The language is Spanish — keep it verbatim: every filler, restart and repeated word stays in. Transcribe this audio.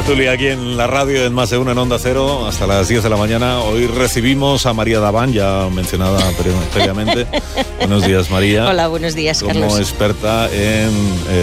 tertulia aquí en la radio, en Más de Uno, en Onda Cero, hasta las diez de la mañana. Hoy recibimos a María Daván, ya mencionada previamente. Buenos días, María. Hola, buenos días, Carlos. Como experta en... Eh,